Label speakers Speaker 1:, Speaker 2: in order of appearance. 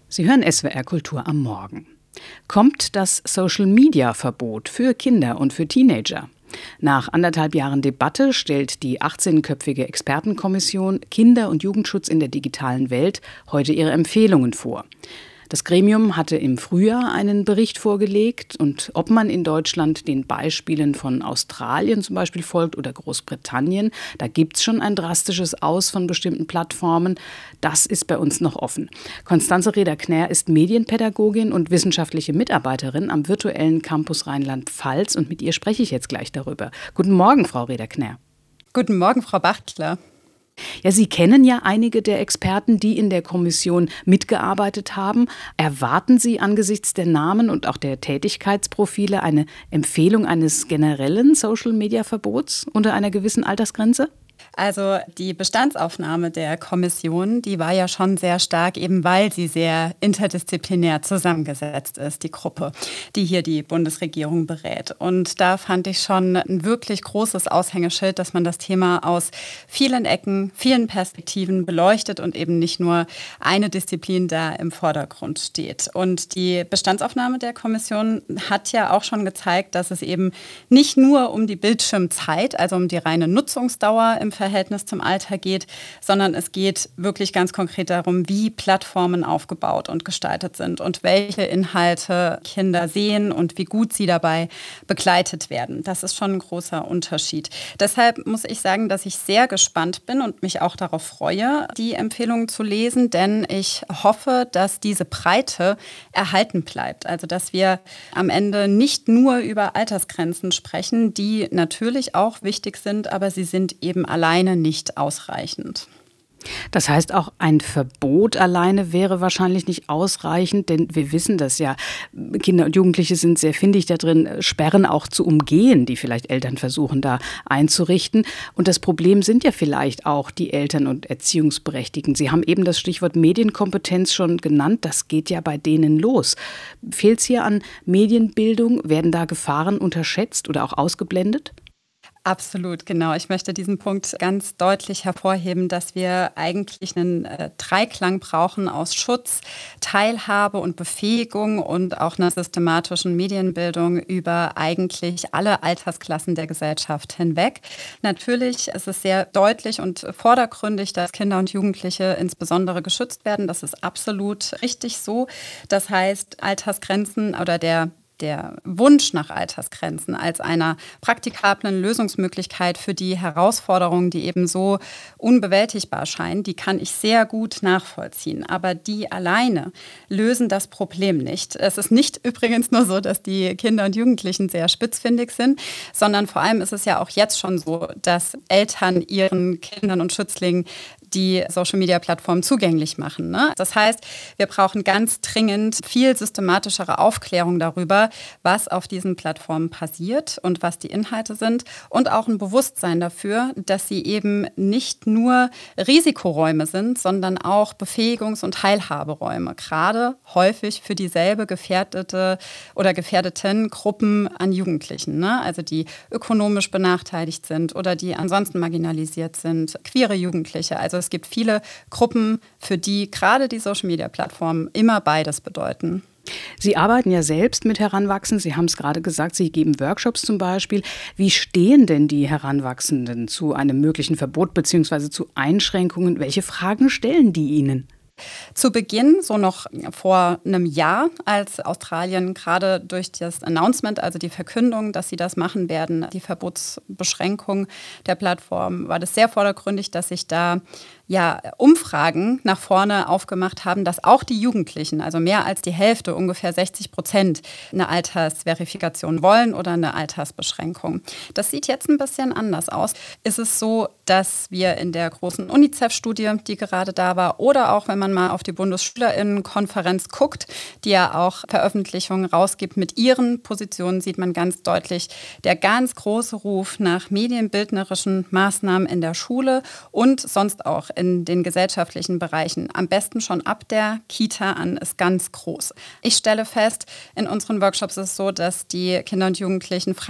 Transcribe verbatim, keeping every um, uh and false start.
Speaker 1: Sie hören S W R Kultur am Morgen. Kommt das Social-Media-Verbot für Kinder und für Teenager? Nach anderthalb Jahren Debatte stellt die achtzehnköpfige Expertenkommission Kinder- und Jugendschutz in der digitalen Welt heute ihre Empfehlungen vor. Das Gremium hatte im Frühjahr einen Bericht vorgelegt und ob man in Deutschland den Beispielen von Australien zum Beispiel folgt oder Großbritannien, da gibt es schon ein drastisches Aus von bestimmten Plattformen. Das ist bei uns noch offen. Constanze Reder-Knär ist Medienpädagogin und wissenschaftliche Mitarbeiterin am virtuellen Campus Rheinland-Pfalz und mit ihr spreche ich jetzt gleich darüber. Guten Morgen, Frau Reder-Knär.
Speaker 2: Guten Morgen, Frau Bachtler.
Speaker 1: Ja, Sie kennen ja einige der Experten, die in der Kommission mitgearbeitet haben. Erwarten Sie angesichts der Namen und auch der Tätigkeitsprofile eine Empfehlung eines generellen Social-Media-Verbots unter einer gewissen Altersgrenze?
Speaker 2: Also die Bestandsaufnahme der Kommission, die war ja schon sehr stark, eben weil sie sehr interdisziplinär zusammengesetzt ist, die Gruppe, die hier die Bundesregierung berät. Und da fand ich schon ein wirklich großes Aushängeschild, dass man das Thema aus vielen Ecken, vielen Perspektiven beleuchtet und eben nicht nur eine Disziplin da im Vordergrund steht. Und die Bestandsaufnahme der Kommission hat ja auch schon gezeigt, dass es eben nicht nur um die Bildschirmzeit, also um die reine Nutzungsdauer im Verhältnis zum Alter geht, sondern es geht wirklich ganz konkret darum, wie Plattformen aufgebaut und gestaltet sind und welche Inhalte Kinder sehen und wie gut sie dabei begleitet werden. Das ist schon ein großer Unterschied. Deshalb muss ich sagen, dass ich sehr gespannt bin und mich auch darauf freue, die Empfehlungen zu lesen, denn ich hoffe, dass diese Breite erhalten bleibt. Also dass wir am Ende nicht nur über Altersgrenzen sprechen, die natürlich auch wichtig sind, aber sie sind eben alleine nicht ausreichend.
Speaker 1: Das heißt, auch ein Verbot alleine wäre wahrscheinlich nicht ausreichend, denn wir wissen das ja. Kinder und Jugendliche sind sehr findig da drin, Sperren auch zu umgehen, die vielleicht Eltern versuchen da einzurichten. Und das Problem sind ja vielleicht auch die Eltern und Erziehungsberechtigten. Sie haben eben das Stichwort Medienkompetenz schon genannt. Das geht ja bei denen los. Fehlt es hier an Medienbildung? Werden da Gefahren unterschätzt oder auch ausgeblendet?
Speaker 2: Absolut, genau. Ich möchte diesen Punkt ganz deutlich hervorheben, dass wir eigentlich einen äh, Dreiklang brauchen aus Schutz, Teilhabe und Befähigung und auch einer systematischen Medienbildung über eigentlich alle Altersklassen der Gesellschaft hinweg. Natürlich ist es sehr deutlich und vordergründig, dass Kinder und Jugendliche insbesondere geschützt werden. Das ist absolut richtig so. Das heißt, Altersgrenzen oder der Der Wunsch nach Altersgrenzen als einer praktikablen Lösungsmöglichkeit für die Herausforderungen, die eben so unbewältigbar scheinen, die kann ich sehr gut nachvollziehen. Aber die alleine lösen das Problem nicht. Es ist nicht übrigens nur so, dass die Kinder und Jugendlichen sehr spitzfindig sind, sondern vor allem ist es ja auch jetzt schon so, dass Eltern ihren Kindern und Schützlingen die Social-Media-Plattformen zugänglich machen. Ne? Das heißt, wir brauchen ganz dringend viel systematischere Aufklärung darüber, was auf diesen Plattformen passiert und was die Inhalte sind und auch ein Bewusstsein dafür, dass sie eben nicht nur Risikoräume sind, sondern auch Befähigungs- und Teilhaberäume, gerade häufig für dieselbe gefährdete oder gefährdeten Gruppen an Jugendlichen, ne? Also die ökonomisch benachteiligt sind oder die ansonsten marginalisiert sind, queere Jugendliche, also es gibt viele Gruppen, für die gerade die Social-Media-Plattformen immer beides bedeuten.
Speaker 1: Sie arbeiten ja selbst mit Heranwachsenden. Sie haben es gerade gesagt, Sie geben Workshops zum Beispiel. Wie stehen denn die Heranwachsenden zu einem möglichen Verbot bzw. zu Einschränkungen? Welche Fragen stellen die Ihnen?
Speaker 2: Zu Beginn, so noch vor einem Jahr, als Australien gerade durch das Announcement, also die Verkündung, dass sie das machen werden, die Verbotsbeschränkung der Plattform, war das sehr vordergründig, dass sich da ja, Umfragen nach vorne aufgemacht haben, dass auch die Jugendlichen, also mehr als die Hälfte, ungefähr sechzig Prozent, eine Altersverifikation wollen oder eine Altersbeschränkung. Das sieht jetzt ein bisschen anders aus. Ist es so, dass wir in der großen UNICEF-Studie, die gerade da war, oder auch wenn man mal auf die Bundesschülerinnenkonferenz guckt, die ja auch Veröffentlichungen rausgibt mit ihren Positionen, sieht man ganz deutlich der ganz große Ruf nach medienbildnerischen Maßnahmen in der Schule und sonst auch in den gesellschaftlichen Bereichen, am besten schon ab der Kita an, ist ganz groß. Ich stelle fest, in unseren Workshops ist es so, dass die Kinder und Jugendlichen Fragen